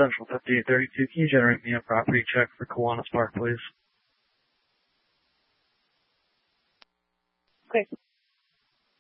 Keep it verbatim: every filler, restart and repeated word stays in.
Central fifty-eight thirty-two. Can you generate me a property check for Kiwanis Park, please? Okay.